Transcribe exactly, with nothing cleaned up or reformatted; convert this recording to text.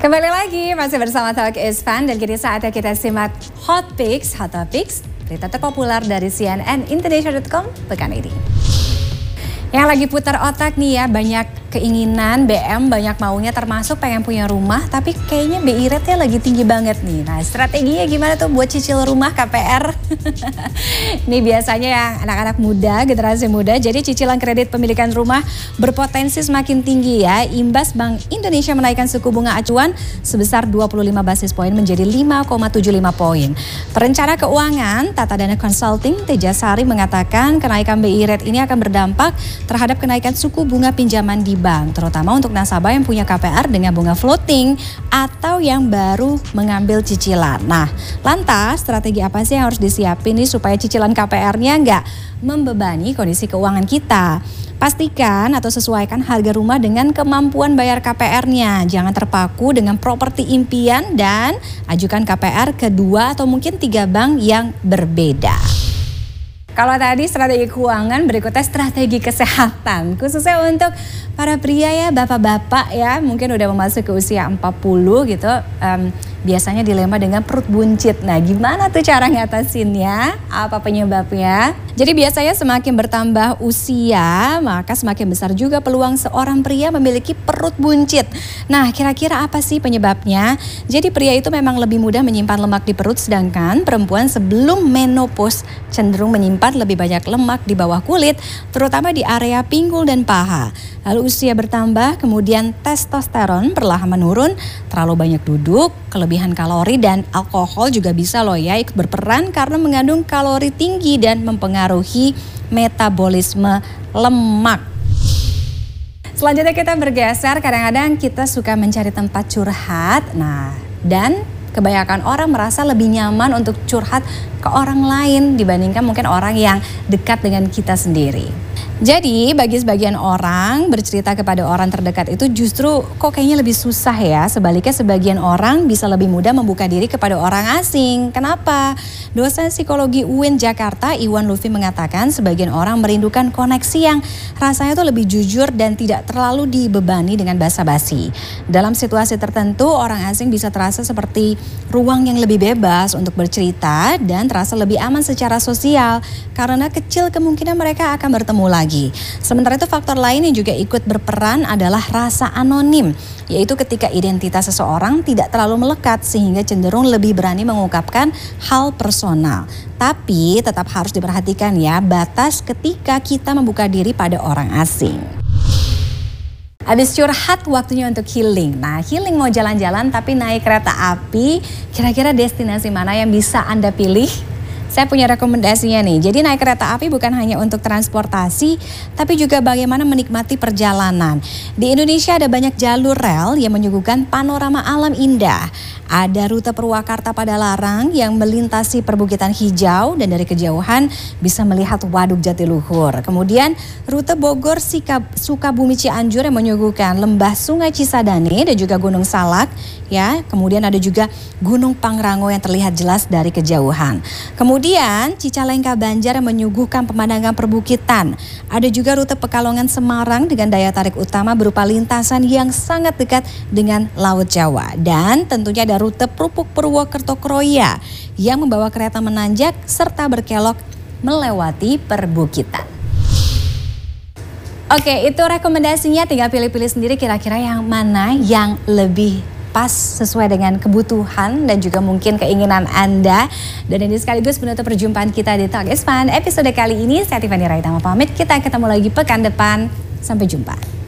Kembali lagi masih bersama Talk is Fun dan kini saatnya kita simak Hot Picks, Hot Topics, berita terpopuler dari C N N Indonesia dot com pekan ini. Yang lagi putar otak nih ya, banyak keinginan B M, banyak maunya termasuk pengen punya rumah, tapi kayaknya B I rate-nya lagi tinggi banget nih. Nah, strateginya gimana tuh buat cicil rumah K P R? Ini biasanya yang anak-anak muda, generasi muda, jadi cicilan kredit pemilikan rumah berpotensi semakin tinggi ya. Imbas Bank Indonesia menaikkan suku bunga acuan sebesar dua puluh lima basis poin menjadi lima koma tujuh lima poin. Perencana keuangan Tata Dana Consulting Tejasari mengatakan kenaikan B I rate ini akan berdampak terhadap kenaikan suku bunga pinjaman di bank, terutama untuk nasabah yang punya K P R dengan bunga floating atau yang baru mengambil cicilan. Nah, lantas strategi apa sih yang harus disiapin nih supaya cicilan K P R-nya nggak membebani kondisi keuangan kita? Pastikan atau sesuaikan harga rumah dengan kemampuan bayar K P R-nya. Jangan terpaku dengan properti impian dan ajukan K P R ke dua atau mungkin tiga bank yang berbeda. Kalau tadi strategi keuangan, berikutnya strategi kesehatan. Khususnya untuk para pria ya, bapak-bapak ya, mungkin udah memasuki usia empat puluh gitu. Um, biasanya dilema dengan perut buncit. Nah, gimana tuh cara ngatasinnya? Apa penyebabnya? Jadi biasanya semakin bertambah usia, maka semakin besar juga peluang seorang pria memiliki perut buncit. Nah, kira-kira apa sih penyebabnya? Jadi pria itu memang lebih mudah menyimpan lemak di perut, sedangkan perempuan sebelum menopause cenderung menyimpan lebih banyak lemak di bawah kulit, terutama di area pinggul dan paha. Lalu usia bertambah, kemudian testosteron perlahan menurun, terlalu banyak duduk, kelebihan kalori dan alkohol juga bisa loh ya ikut berperan karena mengandung kalori tinggi dan mempengaruhi metabolisme lemak. Selanjutnya kita bergeser, kadang-kadang kita suka mencari tempat curhat. Nah, dan kebanyakan orang merasa lebih nyaman untuk curhat ke orang lain dibandingkan mungkin orang yang dekat dengan kita sendiri. Jadi bagi sebagian orang bercerita kepada orang terdekat itu justru kok kayaknya lebih susah ya. Sebaliknya sebagian orang bisa lebih mudah membuka diri kepada orang asing. Kenapa? Dosen psikologi U I N Jakarta Iwan Lutfi mengatakan sebagian orang merindukan koneksi yang rasanya tuh lebih jujur dan tidak terlalu dibebani dengan basa-basi. Dalam situasi tertentu orang asing bisa terasa seperti ruang yang lebih bebas untuk bercerita dan terasa lebih aman secara sosial karena kecil kemungkinan mereka akan bertemu lagi. Sementara itu faktor lain yang juga ikut berperan adalah rasa anonim, yaitu ketika identitas seseorang tidak terlalu melekat sehingga cenderung lebih berani mengungkapkan hal personal. Tapi tetap harus diperhatikan ya batas ketika kita membuka diri pada orang asing. Habis curhat waktunya untuk healing. Nah, healing mau jalan-jalan tapi naik kereta api, kira-kira destinasi mana yang bisa Anda pilih? Saya punya rekomendasinya nih. Jadi naik kereta api bukan hanya untuk transportasi, tapi juga bagaimana menikmati perjalanan. Di Indonesia ada banyak jalur rel yang menyuguhkan panorama alam indah. Ada rute Purwakarta Padalarang yang melintasi perbukitan hijau dan dari kejauhan bisa melihat Waduk Jatiluhur. Kemudian rute Bogor Sukabumi Cianjur yang menyuguhkan lembah Sungai Cisadane dan juga Gunung Salak. Ya, kemudian ada juga Gunung Pangrango yang terlihat jelas dari kejauhan. Kemudian Cicalengka Banjar yang menyuguhkan pemandangan perbukitan. Ada juga rute Pekalongan Semarang dengan daya tarik utama berupa lintasan yang sangat dekat dengan Laut Jawa. Dan tentunya ada rute Prupuk Purwokerto Kroya yang membawa kereta menanjak serta berkelok melewati perbukitan. Oke, itu rekomendasinya, tinggal pilih-pilih sendiri kira-kira yang mana yang lebih pas sesuai dengan kebutuhan dan juga mungkin keinginan Anda. Dan ini sekaligus menutup perjumpaan kita di Talk is Fun episode kali ini. Saya Tiffany Raitama pamit, kita ketemu lagi pekan depan. Sampai jumpa.